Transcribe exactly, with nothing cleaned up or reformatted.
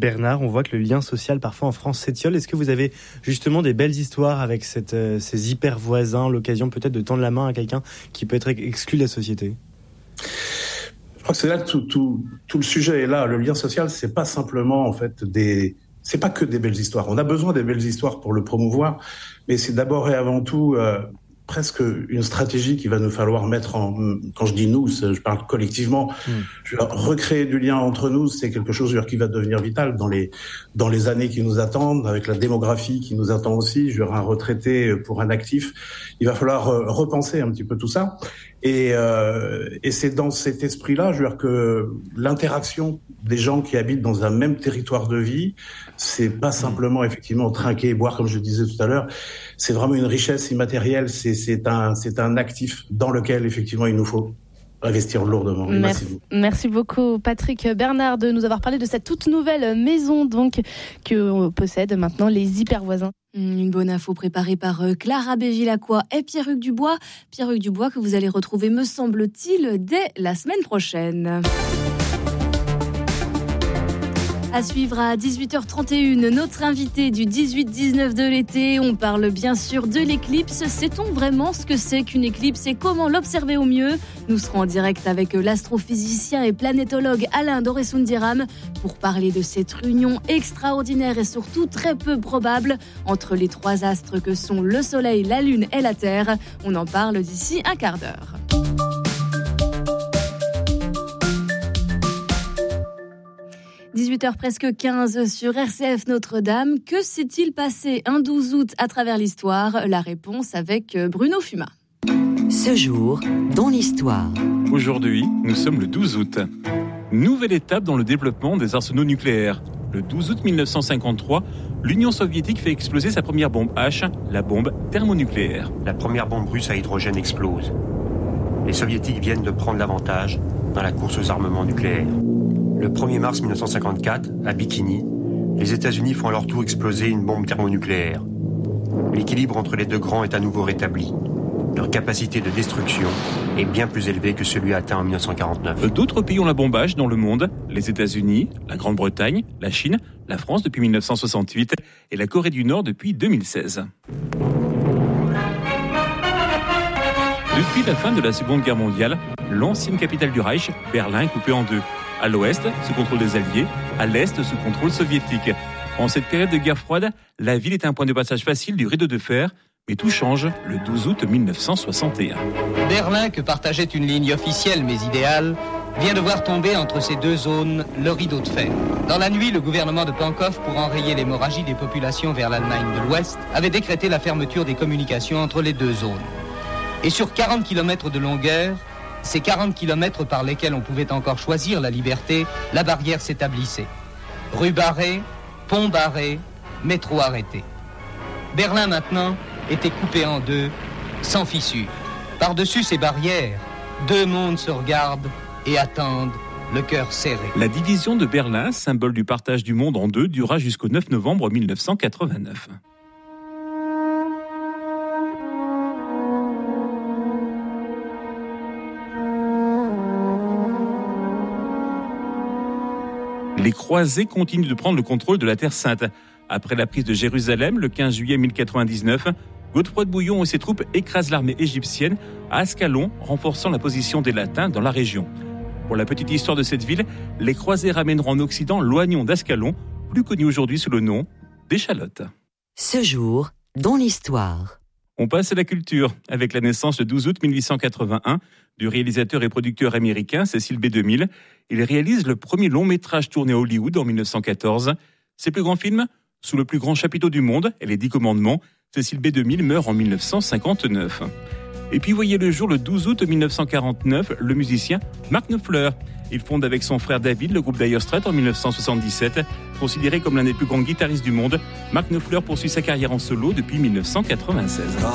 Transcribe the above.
Bernard, on voit que le lien social parfois en France s'étiole. Est-ce que vous avez justement des belles histoires avec cette, euh, ces hyper voisins, l'occasion peut-être de tendre la main à quelqu'un qui peut être exclu de la société ? Je crois que c'est là que tout, tout, tout le sujet est là. Le lien social, c'est pas simplement en fait des, c'est pas que des belles histoires. On a besoin des belles histoires pour le promouvoir, mais c'est d'abord et avant tout euh, presque une stratégie qu'il va nous falloir mettre en. Quand je dis nous, je parle collectivement. Mmh. Je veux dire, recréer du lien entre nous, c'est quelque chose qui va devenir vital dans les dans les années qui nous attendent, avec la démographie qui nous attend aussi. Je veux dire, un retraité pour un actif, il va falloir repenser un petit peu tout ça. Et, euh, et c'est dans cet esprit-là, je veux dire, que l'interaction des gens qui habitent dans un même territoire de vie, c'est pas simplement effectivement trinquer et boire comme je le disais tout à l'heure. C'est vraiment une richesse immatérielle. C'est, c'est un, c'est un actif dans lequel effectivement il nous faut investir lourdement. Merci, merci beaucoup Patrick Bernard de nous avoir parlé de cette toute nouvelle maison donc que possèdent maintenant les hyper voisins. Une bonne info préparée par Clara Bévilacqua et Pierre-Hugues Dubois. Pierre-Hugues Dubois que vous allez retrouver, me semble-t-il, dès la semaine prochaine. À suivre à dix-huit heures trente et une, notre invité du dix-huit dix-neuf de l'été. On parle bien sûr de l'éclipse. Sait-on vraiment ce que c'est qu'une éclipse et comment l'observer au mieux ? Nous serons en direct avec l'astrophysicien et planétologue Alain Doré-Soundiram pour parler de cette réunion extraordinaire et surtout très peu probable entre les trois astres que sont le Soleil, la Lune et la Terre. On en parle d'ici un quart d'heure. dix-huit heures presque quinze sur R C F Notre-Dame. Que s'est-il passé un douze août à travers l'histoire ? La réponse avec Bruno Fuma. Ce jour, dans l'histoire. Aujourd'hui, nous sommes le douze août. Nouvelle étape dans le développement des arsenaux nucléaires. Le douze août mille neuf cent cinquante-trois, l'Union soviétique fait exploser sa première bombe H, la bombe thermonucléaire. La première bombe russe à hydrogène explose. Les soviétiques viennent de prendre l'avantage dans la course aux armements nucléaires. Le premier mars mille neuf cent cinquante-quatre, à Bikini, les États-Unis font à leur tour exploser une bombe thermonucléaire. L'équilibre entre les deux grands est à nouveau rétabli. Leur capacité de destruction est bien plus élevée que celui atteint en mille neuf cent quarante-neuf. D'autres pays ont la bombe H dans le monde. Les États-Unis, la Grande-Bretagne, la Chine, la France depuis mille neuf cent soixante-huit et la Corée du Nord depuis deux mille seize. Depuis la fin de la Seconde Guerre mondiale, l'ancienne capitale du Reich, Berlin, est coupée en deux. À l'ouest, sous contrôle des Alliés, à l'est, sous contrôle soviétique. En cette période de guerre froide, la ville est un point de passage facile du rideau de fer, mais tout change le douze août mille neuf cent soixante et un. Berlin, que partageait une ligne officielle mais idéale, vient de voir tomber entre ces deux zones le rideau de fer. Dans la nuit, le gouvernement de Pankov, pour enrayer l'hémorragie des populations vers l'Allemagne de l'Ouest, avait décrété la fermeture des communications entre les deux zones. Et sur quarante kilomètres de longueur, ces quarante kilomètres par lesquels on pouvait encore choisir la liberté, la barrière s'établissait. Rue barrée, pont barré, métro arrêté. Berlin maintenant était coupé en deux, sans fissure. Par-dessus ces barrières, deux mondes se regardent et attendent, le cœur serré. La division de Berlin, symbole du partage du monde en deux, durera jusqu'au neuf novembre mille neuf cent quatre-vingt-neuf. Les croisés continuent de prendre le contrôle de la Terre Sainte. Après la prise de Jérusalem, le quinze juillet mille quatre-vingt-dix-neuf, Godefroy de Bouillon et ses troupes écrasent l'armée égyptienne à Ascalon, renforçant la position des Latins dans la région. Pour la petite histoire de cette ville, les croisés ramèneront en Occident l'oignon d'Ascalon, plus connu aujourd'hui sous le nom d'échalote. Ce jour, dans l'histoire. On passe à la culture, avec la naissance le douze août mille huit cent quatre-vingt-un du réalisateur et producteur américain Cecil B. DeMille. Il réalise le premier long-métrage tourné à Hollywood en mille neuf cent quatorze. Ses plus grands films, Sous le plus grand chapiteau du monde et Les Dix Commandements, Cecil B. DeMille meurt en mille neuf cent cinquante-neuf. Et puis voyez le jour le douze août mille neuf cent quarante-neuf, le musicien Mark Knopfler. Il fonde avec son frère David le groupe Dire Straits en mille neuf cent soixante-dix-sept. Considéré comme l'un des plus grands guitaristes du monde, Mark Knopfler poursuit sa carrière en solo depuis mille neuf cent quatre-vingt-seize.